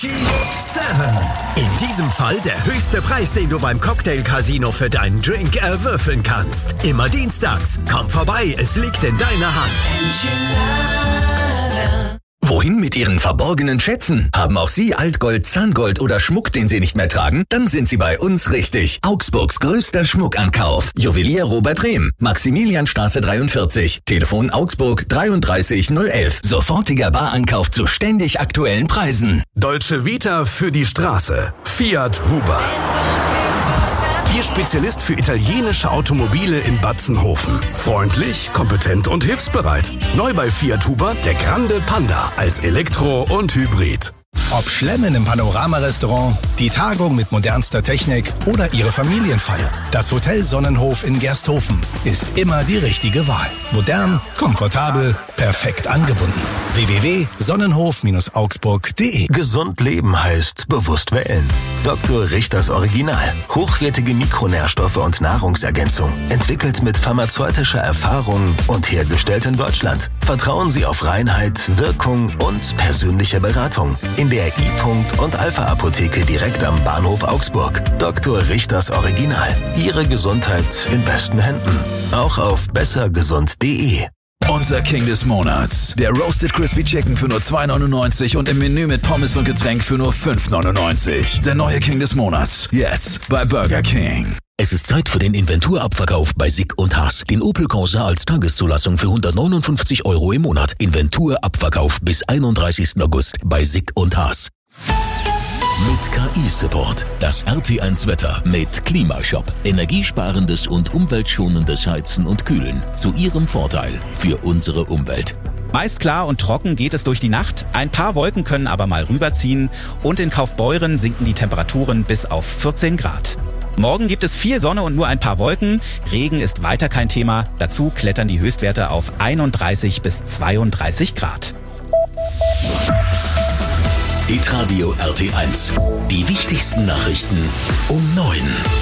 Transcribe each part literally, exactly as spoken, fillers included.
sieben. In diesem Fall der höchste Preis, den du beim Cocktail Casino für deinen Drink erwürfeln kannst. Immer dienstags. Komm vorbei, es liegt in deiner Hand. Wohin mit Ihren verborgenen Schätzen? Haben auch Sie Altgold, Zahngold oder Schmuck, den Sie nicht mehr tragen? Dann sind Sie bei uns richtig. Augsburgs größter Schmuckankauf. Juwelier Robert Rehm. Maximilianstraße dreiundvierzig. Telefon Augsburg dreiunddreißig null elf. Sofortiger Barankauf zu ständig aktuellen Preisen. Dolce Vita für die Straße. Fiat Huber. Ihr Spezialist für italienische Automobile in Batzenhofen. Freundlich, kompetent und hilfsbereit. Neu bei Fiat Huber der Grande Panda als Elektro und Hybrid. Ob Schlemmen im Panorama-Restaurant, die Tagung mit modernster Technik oder Ihre Familienfeier. Das Hotel Sonnenhof in Gersthofen ist immer die richtige Wahl. Modern, komfortabel, perfekt angebunden. w w w punkt sonnenhof augsburg punkt de. Gesund leben heißt bewusst wählen. Doktor Richters Original. Hochwertige Mikronährstoffe und Nahrungsergänzung. Entwickelt mit pharmazeutischer Erfahrung und hergestellt in Deutschland. Vertrauen Sie auf Reinheit, Wirkung und persönliche Beratung. In der I- und Alpha-Apotheke direkt am Bahnhof Augsburg. Doktor Richters Original. Ihre Gesundheit in besten Händen. Auch auf besser gesund punkt de. Unser King des Monats. Der Roasted Crispy Chicken für nur zwei neunundneunzig und im Menü mit Pommes und Getränk für nur fünf neunundneunzig. Der neue King des Monats. Jetzt bei Burger King. Es ist Zeit für den Inventurabverkauf bei Sick und Haas. Den Opel Corsa als Tageszulassung für hundertneunundfünfzig Euro im Monat. Inventurabverkauf bis einunddreißigsten August bei Sick und Haas. Mit K I-Support. Das R T eins Wetter mit Klimashop. Energiesparendes und umweltschonendes Heizen und Kühlen. Zu Ihrem Vorteil für unsere Umwelt. Meist klar und trocken geht es durch die Nacht. Ein paar Wolken können aber mal rüberziehen. Und in Kaufbeuren sinken die Temperaturen bis auf vierzehn Grad. Morgen gibt es viel Sonne und nur ein paar Wolken. Regen ist weiter kein Thema. Dazu klettern die Höchstwerte auf einunddreißig bis zweiunddreißig Grad. Hitradio R T eins. Die wichtigsten Nachrichten um neun.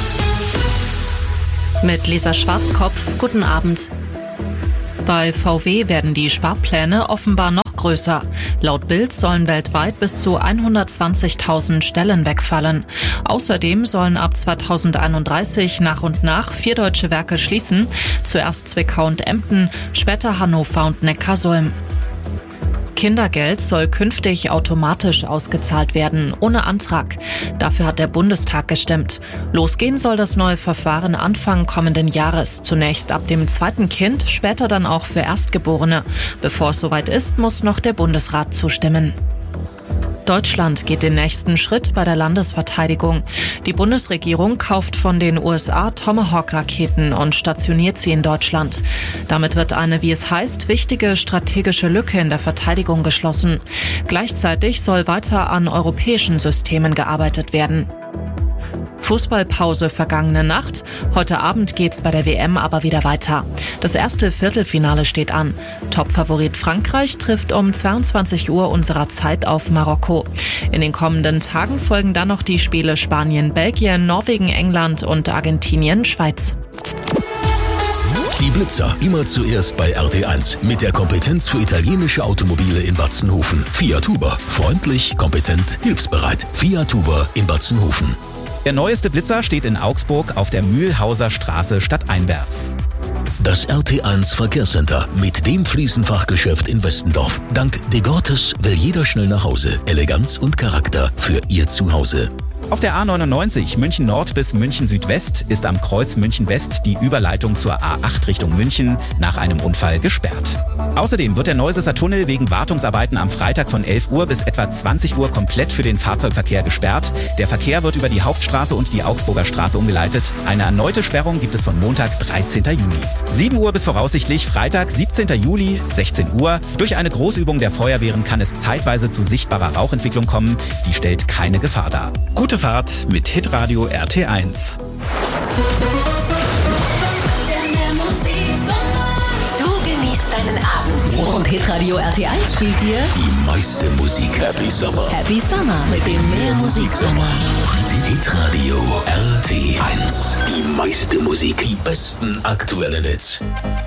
Mit Lisa Schwarzkopf, guten Abend. Bei V W werden die Sparpläne offenbar noch größer. Laut Bild sollen weltweit bis zu hundertzwanzigtausend Stellen wegfallen. Außerdem sollen ab zweitausendeinunddreißig nach und nach vier deutsche Werke schließen. Zuerst Zwickau und Emden, später Hannover und Neckarsulm. Kindergeld soll künftig automatisch ausgezahlt werden, ohne Antrag. Dafür hat der Bundestag gestimmt. Losgehen soll das neue Verfahren Anfang kommenden Jahres. Zunächst ab dem zweiten Kind, später dann auch für Erstgeborene. Bevor es soweit ist, muss noch der Bundesrat zustimmen. Deutschland geht den nächsten Schritt bei der Landesverteidigung. Die Bundesregierung kauft von den U S A Tomahawk-Raketen und stationiert sie in Deutschland. Damit wird eine, wie es heißt, wichtige strategische Lücke in der Verteidigung geschlossen. Gleichzeitig soll weiter an europäischen Systemen gearbeitet werden. Fußballpause vergangene Nacht. Heute Abend geht's bei der W M aber wieder weiter. Das erste Viertelfinale steht an. Topfavorit Frankreich trifft um zweiundzwanzig Uhr unserer Zeit auf Marokko. In den kommenden Tagen folgen dann noch die Spiele Spanien, Belgien, Norwegen, England und Argentinien, Schweiz. Die Blitzer, immer zuerst bei R T eins. Mit der Kompetenz für italienische Automobile in Batzenhofen. Fiat Huber. Freundlich, kompetent, hilfsbereit. Fiat Huber in Batzenhofen. Der neueste Blitzer steht in Augsburg auf der Mühlhauser Straße stadteinwärts. Das R T eins Verkehrscenter mit dem Fliesenfachgeschäft in Westendorf. Dank De Gortes will jeder schnell nach Hause. Eleganz und Charakter für Ihr Zuhause. Auf der A neunundneunzig München Nord bis München Südwest ist am Kreuz München West die Überleitung zur A acht Richtung München nach einem Unfall gesperrt. Außerdem wird der Neusesser Tunnel wegen Wartungsarbeiten am Freitag von elf Uhr bis etwa zwanzig Uhr komplett für den Fahrzeugverkehr gesperrt. Der Verkehr wird über die Hauptstraße und die Augsburger Straße umgeleitet. Eine erneute Sperrung gibt es von Montag, dreizehnten Juli. sieben Uhr bis voraussichtlich Freitag, siebzehnten Juli, sechzehn Uhr. Durch eine Großübung der Feuerwehren kann es zeitweise zu sichtbarer Rauchentwicklung kommen. Die stellt keine Gefahr dar. Gute Fahrt mit Hitradio R T eins. Du genießt deinen Abend. Und Hitradio R T eins spielt dir Die meiste Musik. Happy Summer. Happy Summer mit dem Mehrmusiksommer. Hitradio R T eins. Die meiste Musik. Die besten aktuellen Hits.